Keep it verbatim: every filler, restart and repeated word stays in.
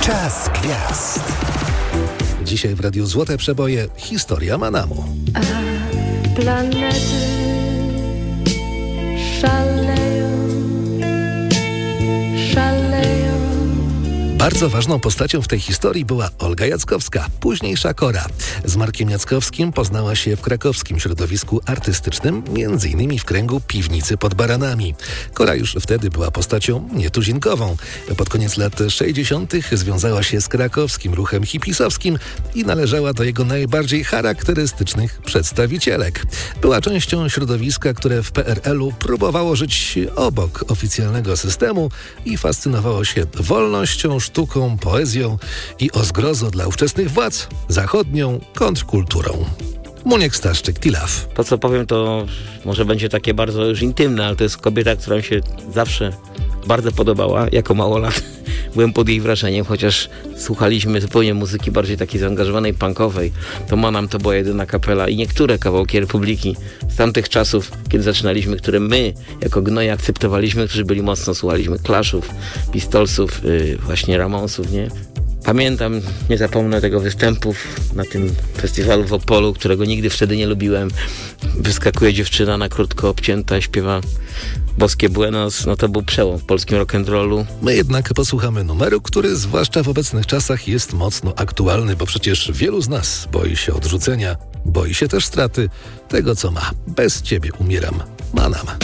Czas gwiazd. Dzisiaj w Radiu Złote Przeboje historia Manamu. A planety szaleją, szaleją. Bardzo ważną postacią w tej historii była Olga Jackowska, późniejsza Kora. Z Markiem Jackowskim poznała się w krakowskim środowisku artystycznym, między innymi w kręgu Piwnicy pod Baranami. Kora już wtedy była postacią nietuzinkową. Pod koniec lat sześćdziesiątych związała się z krakowskim ruchem hipisowskim i należała do jego najbardziej charakterystycznych przedstawicielek. Była częścią środowiska, które w P R L-u próbowało żyć obok oficjalnego systemu i fascynowało się wolnością, sztuką, poezją i o zgrozo dla ówczesnych władz zachodnią kontrkulturą. Muniek Staszczyk, Tilaf. To, co powiem, to może będzie takie bardzo już intymne, ale to jest kobieta, która mi się zawsze bardzo podobała. Jako małolat byłem pod jej wrażeniem, chociaż słuchaliśmy zupełnie muzyki bardziej takiej zaangażowanej, punkowej. To Manam to była jedyna kapela i niektóre kawałki Republiki z tamtych czasów, kiedy zaczynaliśmy, które my jako gnoje akceptowaliśmy, którzy byli mocno, słuchaliśmy Clashów, Pistolsów, yy, właśnie Ramonsów, nie? Pamiętam, nie zapomnę tego występu na tym festiwalu w Opolu, którego nigdy wtedy nie lubiłem. Wyskakuje dziewczyna na krótko obcięta, śpiewa Boskie Buenos. No to był przełom w polskim rock'n'rollu. My jednak posłuchamy numeru, który zwłaszcza w obecnych czasach jest mocno aktualny, bo przecież wielu z nas boi się odrzucenia, boi się też straty tego, co ma. Bez ciebie umieram. Manam.